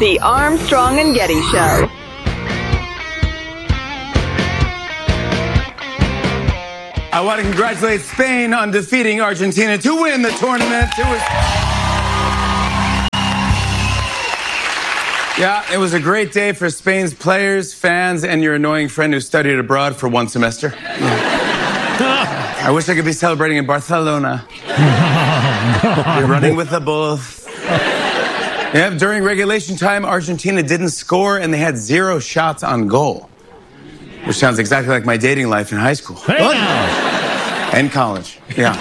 The Armstrong and Getty Show. I want to congratulate Spain on defeating Argentina to win the tournament. It was a great day for Spain's players, fans, and your annoying friend who studied abroad for one semester. I wish I could be celebrating in Barcelona. You're running with the Bulls. During regulation time, Argentina didn't score, and they had 0 shots on goal. Which sounds exactly like my dating life in high school. And college.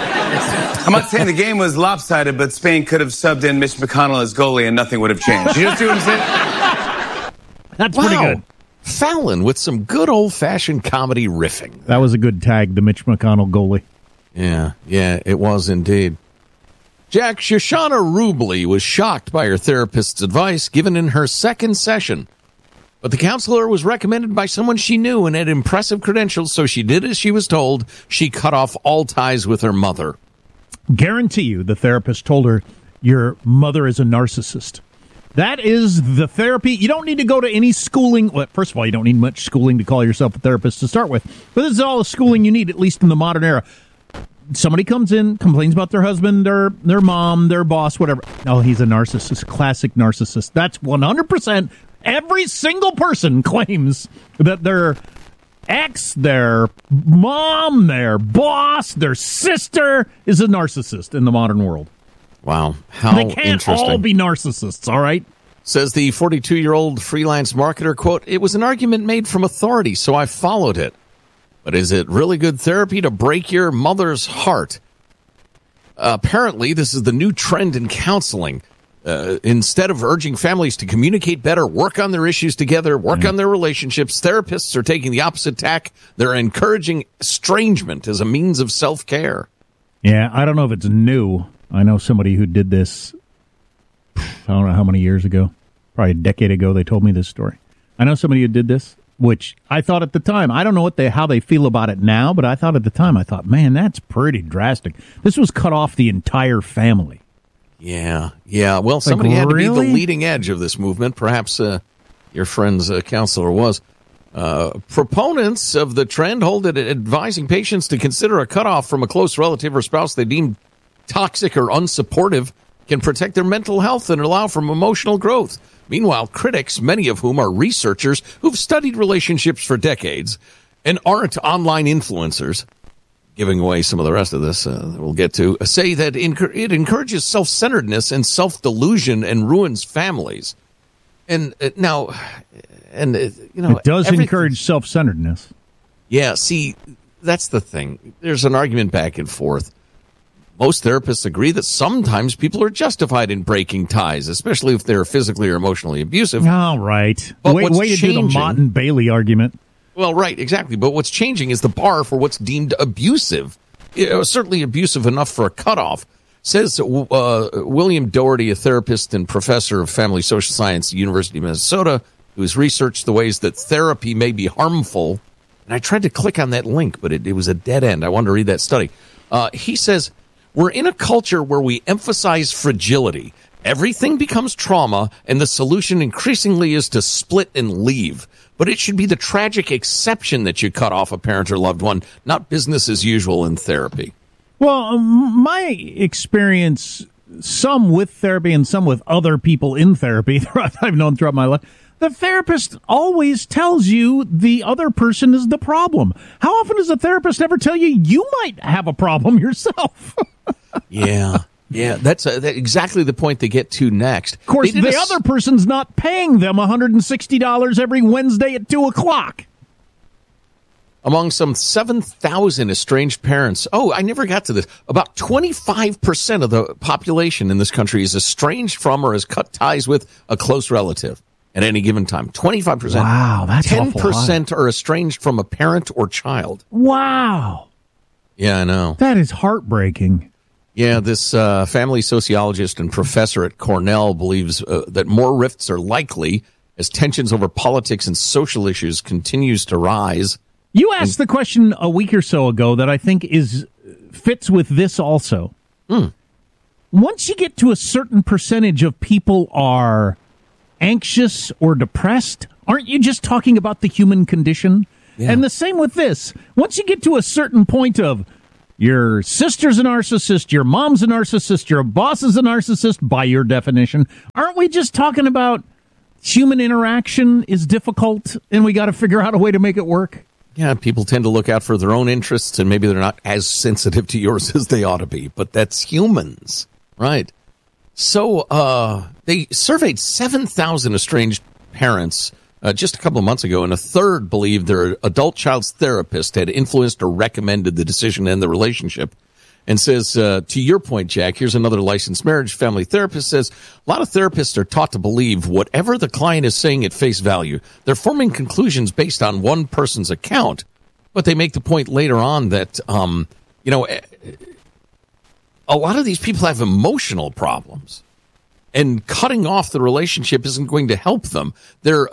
I'm not saying the game was lopsided, but Spain could have subbed in Mitch McConnell as goalie and nothing would have changed. You see what I'm saying? That's pretty good. Fallon with some good old-fashioned comedy riffing. That was a good tag, the Mitch McConnell goalie. Yeah, it was indeed. Jack, Shoshana Rubley was shocked by her therapist's advice given in her second session. But the counselor was recommended by someone she knew and had impressive credentials, so she did as she was told. She cut off all ties with her mother. Guarantee you the therapist told her, your mother is a narcissist. That is the therapy. You don't need to go to any schooling. Well, first of all, you don't need much schooling to call yourself a therapist to start with. But this is all the schooling you need, at least in the modern era. Somebody comes in, complains about their husband, their mom, their boss, whatever. Oh, he's a narcissist, classic narcissist. That's 100%. Every single person claims that their ex, their mom, their boss, their sister is a narcissist in the modern world. Wow, how they can't interesting. all be narcissists, all right? Says the 42-year-old freelance marketer, quote, it was an argument made from authority, so I followed it. But is it really good therapy to break your mother's heart? Apparently, this is the new trend in counseling. Instead of urging families to communicate better, work on their issues together, work on their relationships, therapists are taking the opposite tack. They're encouraging estrangement as a means of self-care. Yeah, I don't know if it's new. I know somebody who did this, I don't know how many years ago, probably a decade ago, they told me this story. I know somebody who did this, which I thought at the time, I don't know how they feel about it now, but I thought at the time, man, that's pretty drastic. This was cut off the entire family. Yeah. Well, somebody had to be the leading edge of this movement. Perhaps your friend's counselor was. Proponents of the trend hold it advising patients to consider a cutoff from a close relative or spouse they deem toxic or unsupportive can protect their mental health and allow for emotional growth. Meanwhile, critics, many of whom are researchers who've studied relationships for decades and aren't online influencers, giving away some of the rest of this we'll get to, say that it encourages self-centeredness and self-delusion and ruins families. And it does encourage self-centeredness. Yeah, see, that's the thing. There's an argument back and forth. Most therapists agree that sometimes people are justified in breaking ties, especially if they're physically or emotionally abusive. All right. But way to do the Mott and Bailey argument. Well, right, exactly. But what's changing is the bar for what's deemed abusive. Certainly abusive enough for a cutoff. Says William Doherty, a therapist and professor of family social science at the University of Minnesota, who's researched the ways that therapy may be harmful. And I tried to click on that link, but it was a dead end. I wanted to read that study. He says, we're in a culture where we emphasize fragility. Everything becomes trauma, and the solution increasingly is to split and leave. But it should be the tragic exception that you cut off a parent or loved one, not business as usual in therapy. Well, my experience, some with therapy and some with other people in therapy, I've known throughout my life, the therapist always tells you the other person is the problem. How often does a therapist ever tell you might have a problem yourself? Yeah, that's exactly the point they get to next. Of course, the other person's not paying them $160 every Wednesday at 2 o'clock. Among some 7,000 estranged parents, I never got to this, about 25% of the population in this country is estranged from or has cut ties with a close relative at any given time. 25%. Wow, that's 10% are estranged from a parent or child. Wow. Yeah, I know. That is heartbreaking. Yeah, this family sociologist and professor at Cornell believes that more rifts are likely as tensions over politics and social issues continues to rise. You asked the question a week or so ago that I think fits with this also. Once you get to a certain percentage of people are anxious or depressed, aren't you just talking about the human condition? Yeah. And the same with this. Once you get to a certain point of your sister's a narcissist, your mom's a narcissist, your boss is a narcissist, by your definition, aren't we just talking about human interaction is difficult and we got to figure out a way to make it work? Yeah, people tend to look out for their own interests, and maybe they're not as sensitive to yours as they ought to be, but that's humans, right? So they surveyed 7,000 estranged parents just a couple of months ago, and a third believed their adult child's therapist had influenced or recommended the decision to end the relationship. And says, to your point, Jack, here's another licensed marriage family therapist says, a lot of therapists are taught to believe whatever the client is saying at face value. They're forming conclusions based on one person's account, but they make the point later on that, a lot of these people have emotional problems. And cutting off the relationship isn't going to help them. Where's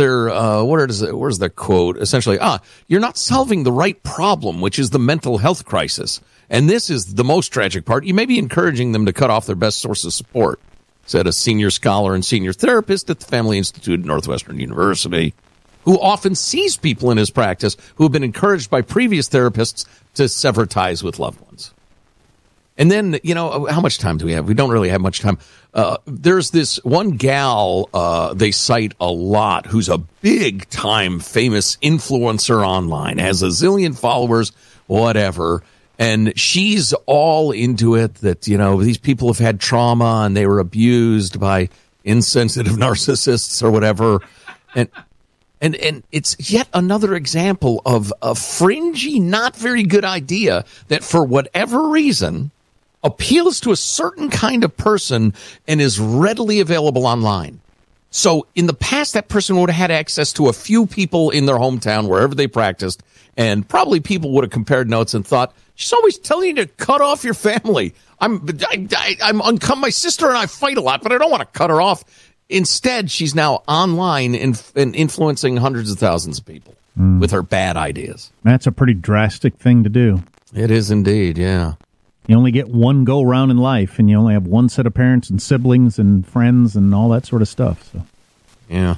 the quote? Essentially, you're not solving the right problem, which is the mental health crisis. And this is the most tragic part. You may be encouraging them to cut off their best source of support, said a senior scholar and senior therapist at the Family Institute at Northwestern University, who often sees people in his practice who have been encouraged by previous therapists to sever ties with loved ones. And then, how much time do we have? We don't really have much time. There's this one gal they cite a lot who's a big-time famous influencer online, has a zillion followers, whatever. And she's all into it that, these people have had trauma and they were abused by insensitive narcissists or whatever. And it's yet another example of a fringy, not very good idea that for whatever reason appeals to a certain kind of person and is readily available online. So in the past, that person would have had access to a few people in their hometown, wherever they practiced, and probably people would have compared notes and thought, she's always telling you to cut off your family. I'm my sister and I fight a lot, but I don't want to cut her off. Instead, she's now online and influencing hundreds of thousands of people with her bad ideas. That's a pretty drastic thing to do. It is indeed, yeah. You only get one go round in life, and you only have one set of parents and siblings and friends and all that sort of stuff. So, yeah.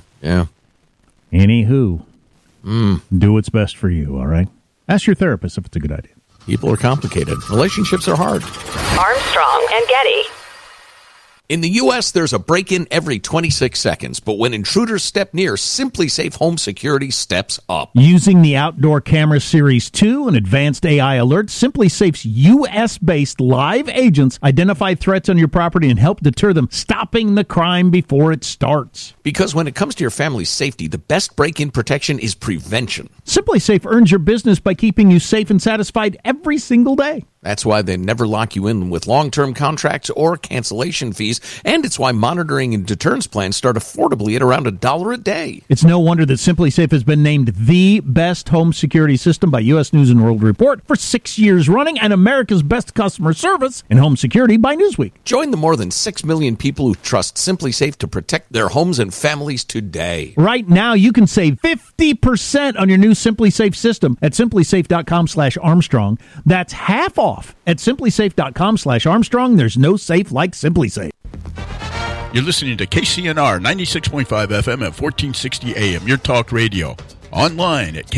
Anywho, do what's best for you, all right? Ask your therapist if it's a good idea. People are complicated. Relationships are hard. Armstrong and Getty. In the U.S., there's a break-in every 26 seconds, but when intruders step near, SimpliSafe Home Security steps up. Using the Outdoor Camera Series 2 and advanced AI alerts, SimpliSafe's U.S.-based live agents identify threats on your property and help deter them, stopping the crime before it starts. Because when it comes to your family's safety, the best break-in protection is prevention. SimpliSafe earns your business by keeping you safe and satisfied every single day. That's why they never lock you in with long-term contracts or cancellation fees, and it's why monitoring and deterrence plans start affordably at around $1 a day. It's no wonder that SimpliSafe has been named the best home security system by U.S. News & World Report for 6 years running and America's best customer service in home security by Newsweek. Join the more than 6 million people who trust SimpliSafe to protect their homes and families today. Right now, you can save 50% on your new SimpliSafe system at SimpliSafe.com/Armstrong. That's half off at SimpliSafe.com/Armstrong. There's no safe like SimpliSafe. You're listening to KCNR 96.5 FM at 1460 AM, your talk radio. Online at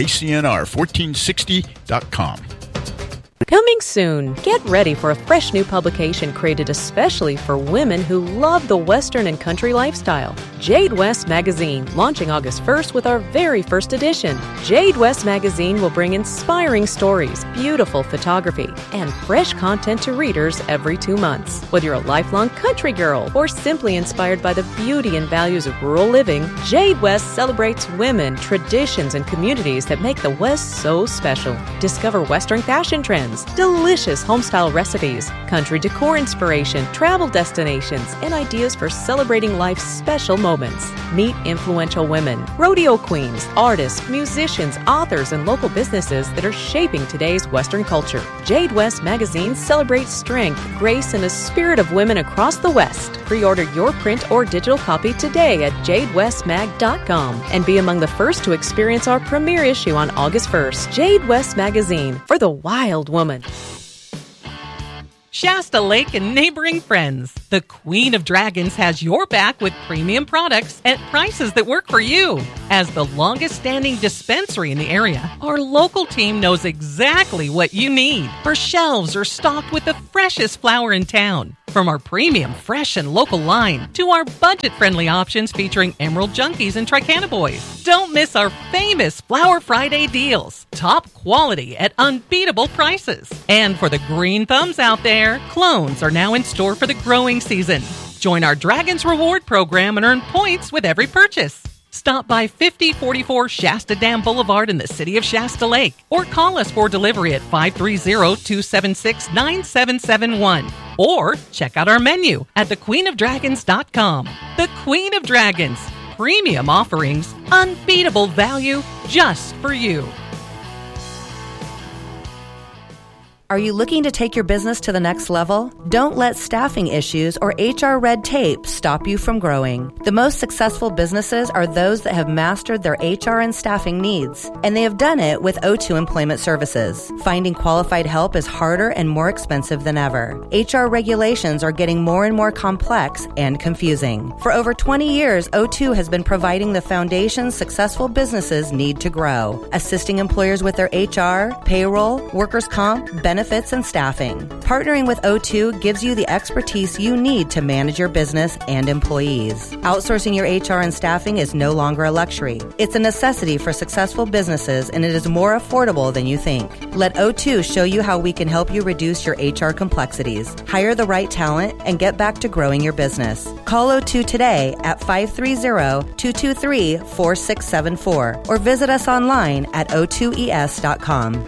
KCNR1460.com. Coming soon. Get ready for a fresh new publication created especially for women who love the Western and country lifestyle. Jade West Magazine, launching August 1st with our very first edition. Jade West Magazine will bring inspiring stories, beautiful photography, and fresh content to readers every 2 months. Whether you're a lifelong country girl or simply inspired by the beauty and values of rural living, Jade West celebrates women, traditions, and communities that make the West so special. Discover Western fashion trends, delicious homestyle recipes, country decor inspiration, travel destinations, and ideas for celebrating life's special moments. Meet influential women, rodeo queens, artists, musicians, authors, and local businesses that are shaping today's Western culture. Jade West Magazine celebrates strength, grace, and the spirit of women across the West. Pre-order your print or digital copy today at jadewestmag.com and be among the first to experience our premiere issue on August 1st. Jade West Magazine, for the wild woman. Shasta Lake and neighboring friends. The Queen of Dragons has your back with premium products at prices that work for you. As the longest-standing dispensary in the area, our local team knows exactly what you need. Our shelves are stocked with the freshest flower in town. From our premium, fresh, and local line to our budget-friendly options featuring Emerald Junkies and Tricana Boys. Don't miss our famous Flower Friday deals. Top quality at unbeatable prices. And for the green thumbs out there, clones are now in store for the growing season. Join our Dragons Reward program and earn points with every purchase. Stop by 5044 Shasta Dam Boulevard in the city of Shasta Lake or call us for delivery at 530-276-9771 or check out our menu at thequeenofdragons.com. The Queen of Dragons. Premium offerings, unbeatable value just for you. Are you looking to take your business to the next level? Don't let staffing issues or HR red tape stop you from growing. The most successful businesses are those that have mastered their HR and staffing needs, and they have done it with O2 Employment Services. Finding qualified help is harder and more expensive than ever. HR regulations are getting more and more complex and confusing. For over 20 years, O2 has been providing the foundation successful businesses need to grow, assisting employers with their HR, payroll, workers' comp, benefits, and staffing. Partnering with O2 gives you the expertise you need to manage your business and employees. Outsourcing your HR and staffing is no longer a luxury. It's a necessity for successful businesses, and it is more affordable than you think. Let O2 show you how we can help you reduce your HR complexities, hire the right talent, and get back to growing your business. Call O2 today at 530-223-4674 or visit us online at o2es.com.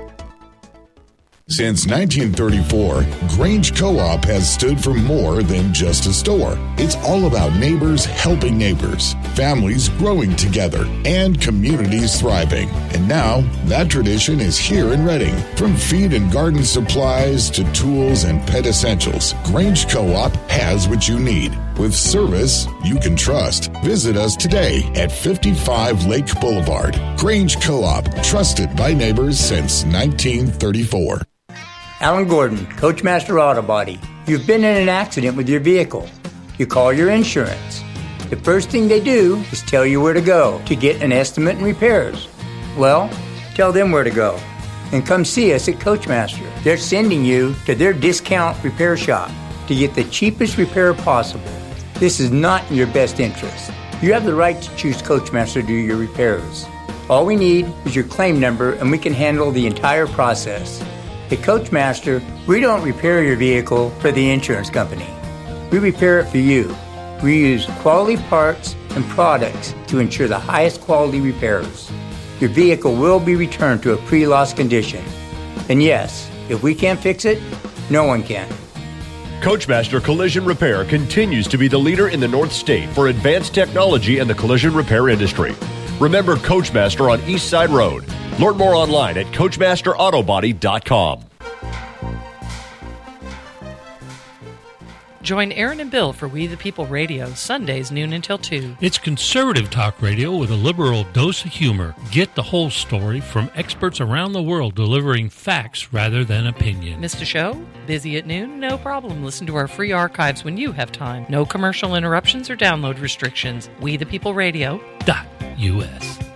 Since 1934, Grange Co-op has stood for more than just a store. It's all about neighbors helping neighbors, families growing together, and communities thriving. And now, that tradition is here in Reading. From feed and garden supplies to tools and pet essentials, Grange Co-op has what you need. With service you can trust. Visit us today at 55 Lake Boulevard. Grange Co-op, trusted by neighbors since 1934. Alan Gordon, Coachmaster Auto Body. You've been in an accident with your vehicle. You call your insurance. The first thing they do is tell you where to go to get an estimate and repairs. Well, tell them where to go. And come see us at Coachmaster. They're sending you to their discount repair shop to get the cheapest repair possible. This is not in your best interest. You have the right to choose Coachmaster to do your repairs. All we need is your claim number and we can handle the entire process. At Coachmaster, we don't repair your vehicle for the insurance company. We repair it for you. We use quality parts and products to ensure the highest quality repairs. Your vehicle will be returned to a pre-loss condition. And yes, if we can't fix it, no one can. Coachmaster Collision Repair continues to be the leader in the North State for advanced technology in the collision repair industry. Remember Coachmaster on East Side Road. Learn more online at CoachmasterAutobody.com. Join Aaron and Bill for We the People Radio, Sundays noon until 2. It's conservative talk radio with a liberal dose of humor. Get the whole story from experts around the world delivering facts rather than opinion. Missed a show? Busy at noon? No problem. Listen to our free archives when you have time. No commercial interruptions or download restrictions. WeThePeopleRadio.us.